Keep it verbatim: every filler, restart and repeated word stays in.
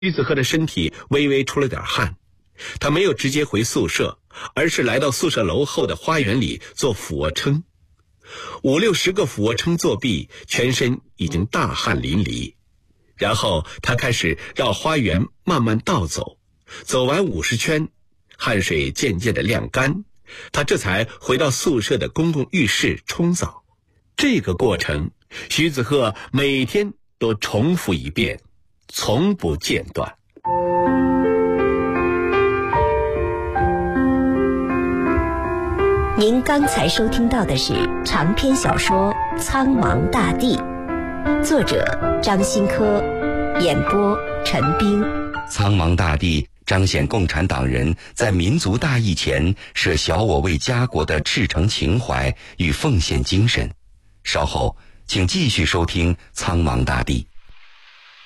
徐子鹤的身体微微出了点汗，他没有直接回宿舍，而是来到宿舍楼后的花园里做俯卧撑。五六十个俯卧撑作毕，全身已经大汗淋漓。然后他开始绕花园慢慢倒走，走完五十圈，汗水渐渐地晾干，他这才回到宿舍的公共浴室冲澡。这个过程，徐子鹤每天都重复一遍，从不间断。 您刚才收听到的是长篇小说《苍茫大地》，作者张新科，演播陈冰。 苍茫大地彰显共产党人在民族大义前舍小我为家国的赤诚情怀与奉献精神。稍后请继续收听《苍茫大地》。